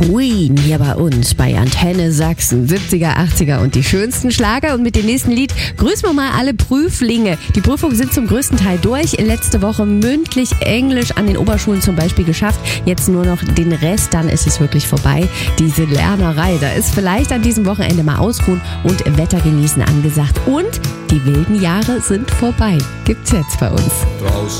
Queen hier bei uns bei Antenne Sachsen. 70er, 80er und die schönsten Schlager. Und mit dem nächsten Lied grüßen wir mal alle Prüflinge. Die Prüfungen sind zum größten Teil durch. Letzte Woche mündlich Englisch an den Oberschulen zum Beispiel geschafft. Jetzt nur noch den Rest, dann ist es wirklich vorbei. Diese Lernerei, da ist vielleicht an diesem Wochenende mal ausruhen und Wetter genießen angesagt. Und die wilden Jahre sind vorbei. Gibt's jetzt bei uns. Draußen